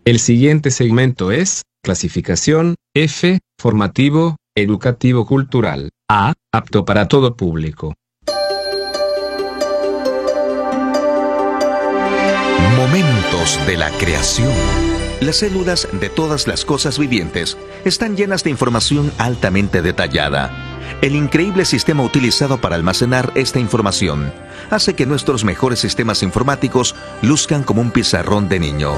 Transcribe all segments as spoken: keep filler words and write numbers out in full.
El siguiente segmento es clasificación F, formativo, educativo cultural. A, apto para todo público. Momentos de la creación. Las células de todas las cosas vivientes están llenas de información altamente detallada. El increíble sistema utilizado para almacenar esta información hace que nuestros mejores sistemas informáticos luzcan como un pizarrón de niño.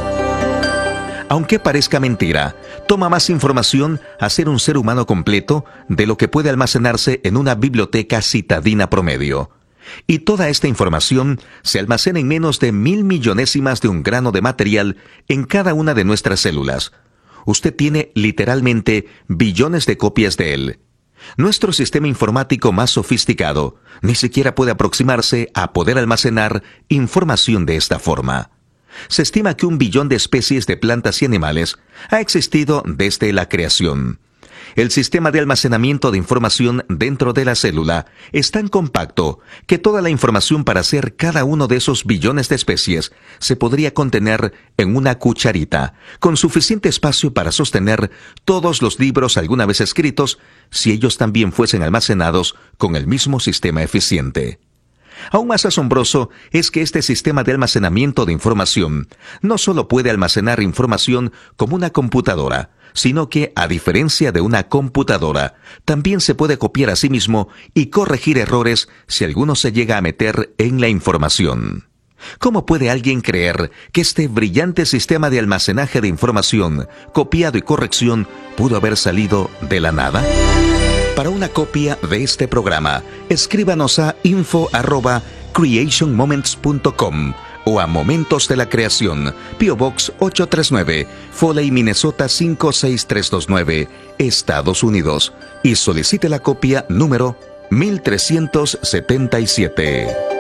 Aunque parezca mentira, toma más información hacer un ser humano completo de lo que puede almacenarse en una biblioteca citadina promedio. Y toda esta información se almacena en menos de mil millonésimas de un grano de material en cada una de nuestras células. Usted tiene literalmente billones de copias de él. Nuestro sistema informático más sofisticado ni siquiera puede aproximarse a poder almacenar información de esta forma. Se estima que un billón de especies de plantas y animales ha existido desde la creación. El sistema de almacenamiento de información dentro de la célula es tan compacto que toda la información para hacer cada uno de esos billones de especies se podría contener en una cucharita, con suficiente espacio para sostener todos los libros alguna vez escritos, si ellos también fuesen almacenados con el mismo sistema eficiente. Aún más asombroso es que este sistema de almacenamiento de información no solo puede almacenar información como una computadora, sino que, a diferencia de una computadora, también se puede copiar a sí mismo y corregir errores si alguno se llega a meter en la información. ¿Cómo puede alguien creer que este brillante sistema de almacenaje de información, copiado y corrección, pudo haber salido de la nada? Para una copia de este programa, escríbanos a info arroba creation moments punto com o a Momentos de la Creación, P O Box ocho tres nueve, Foley, Minnesota cinco seis tres dos nueve, Estados Unidos, y solicite la copia número mil trescientos setenta y siete.